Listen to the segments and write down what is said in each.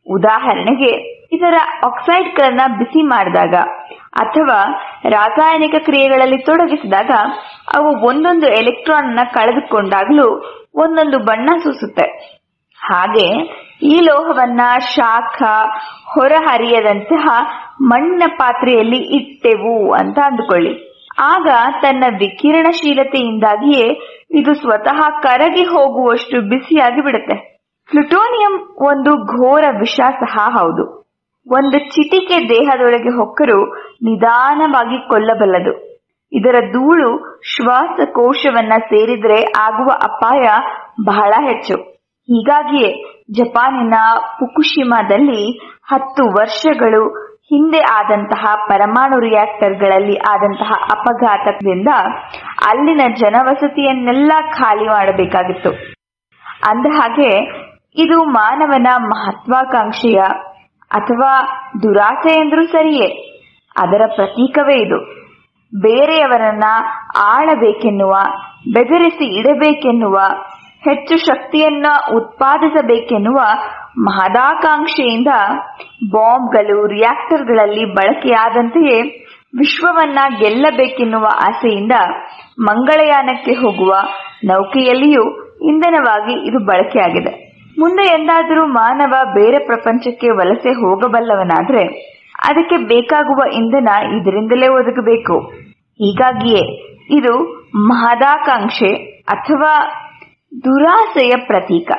ಉದಾಹರಣೆಗೆ, ಇದರ ಆಕ್ಸೈಡ್ಗಳನ್ನ ಬಿಸಿ ಮಾಡಿದಾಗ ಅಥವಾ ರಾಸಾಯನಿಕ ಕ್ರಿಯೆಗಳಲ್ಲಿ ತೊಡಗಿಸಿದಾಗ ಅವು ಒಂದೊಂದು ಎಲೆಕ್ಟ್ರಾನ್ ಅನ್ನ ಕಳೆದುಕೊಂಡಾಗ್ಲೂ ಒಂದೊಂದು ಬಣ್ಣ ಸೂಸುತ್ತೆ. ಹಾಗೆ ಈ ಲೋಹವನ್ನ ಶಾಖ ಹೊರಹರಿಯದಂತಹ ಮಣ್ಣಿನ ಪಾತ್ರೆಯಲ್ಲಿ ಇಟ್ಟೆವು ಅಂತ ಅಂದುಕೊಳ್ಳಿ. ಆಗ ತನ್ನ ವಿಕಿರಣಶೀಲತೆಯಿಂದಾಗಿಯೇ ಇದು ಸ್ವತಃ ಕರಗಿ ಹೋಗುವಷ್ಟು ಬಿಸಿಯಾಗಿ ಬಿಡುತ್ತೆ. ಪ್ಲುಟೋನಿಯಂ ಒಂದು ಘೋರ ವಿಷ ಸಹ ಹೌದು. ಒಂದು ಚಿಟಿಕೆ ದೇಹದೊಳಗೆ ಹೊಕ್ಕರೂ ನಿಧಾನವಾಗಿ ಕೊಲ್ಲಬಲ್ಲದು. ಇದರ ಧೂಳು ಶ್ವಾಸಕೋಶವನ್ನ ಸೇರಿದ್ರೆ ಆಗುವ ಅಪಾಯ ಬಹಳ ಹೆಚ್ಚು. ಹೀಗಾಗಿಯೇ ಜಪಾನಿನ ಫುಕುಶಿಮಾದಲ್ಲಿ 10 ವರ್ಷಗಳು ಹಿಂದೆ ಆದಂತಹ ಪರಮಾಣು ರಿಯಾಕ್ಟರ್ಗಳಲ್ಲಿ ಆದಂತಹ ಅಪಘಾತದಿಂದ ಅಲ್ಲಿನ ಜನವಸತಿಯನ್ನೆಲ್ಲ ಖಾಲಿ ಮಾಡಬೇಕಾಗಿತ್ತು. ಅಂದಹಾಗೆ ಇದು ಮಾನವನ ಮಹತ್ವಾಕಾಂಕ್ಷೆಯ ಅಥವಾ ದುರಾಸೆ ಎಂದ್ರೂ ಸರಿಯೇ, ಅದರ ಪ್ರತೀಕವೇ ಇದು. ಬೇರೆಯವರನ್ನ ಆಳಬೇಕೆನ್ನುವ, ಬೆದರಿಸಿ ಇಡಬೇಕೆನ್ನುವ, ಹೆಚ್ಚು ಶಕ್ತಿಯನ್ನ ಉತ್ಪಾದಿಸಬೇಕೆನ್ನುವ ಮಹದಾಕಾಂಕ್ಷೆಯಿಂದ ಬಾಂಬ್ಗಳು ರಿಯಾಕ್ಟರ್ಗಳಲ್ಲಿ ಬಳಕೆಯಾದಂತೆಯೇ ವಿಶ್ವವನ್ನ ಗೆಲ್ಲಬೇಕೆನ್ನುವ ಆಸೆಯಿಂದ ಮಂಗಳಯಾನಕ್ಕೆ ಹೋಗುವ ನೌಕೆಯಲ್ಲಿಯೂ ಇಂಧನವಾಗಿ ಇದು ಬಳಕೆಯಾಗಿದೆ. ಮುಂದೆ ಎಂದಾದರೂ ಮಾನವ ಬೇರೆ ಪ್ರಪಂಚಕ್ಕೆ ವಲಸೆ ಹೋಗಬಲ್ಲವನಾದ್ರೆ ಅದಕ್ಕೆ ಬೇಕಾಗುವ ಇಂಧನ ಇದರಿಂದಲೇ ಒದಗಬೇಕು. ಹೀಗಾಗಿಯೇ ಇದು ಮಹದಾಕಾಂಕ್ಷೆ ಅಥವಾ ದುರಾಸೆಯ ಪ್ರತೀಕ.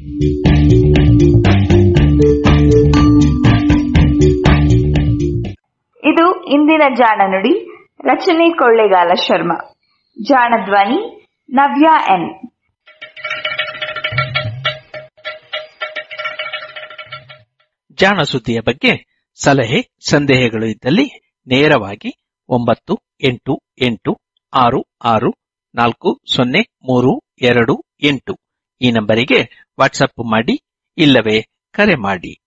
ಇದು ಇಂದಿನ ಜಾಣ ನುಡಿ. ರಚನೆ ಕೊಳ್ಳೇಗಾಲ ಶರ್ಮಾ. ಜಾಣ ಧ್ವನಿ ನವ್ಯ ಎನ್. ಜಾಣ ಸುದ್ದಿಯ ಬಗ್ಗೆ ಸಲಹೆ ಸಂದೇಹಗಳು ಇದ್ದಲ್ಲಿ ನೇರವಾಗಿ 9886640328 ಈ ನಂಬರಿಗೆ ವಾಟ್ಸಪ್ ಮಾಡಿ, ಇಲ್ಲವೇ ಕರೆ ಮಾಡಿ.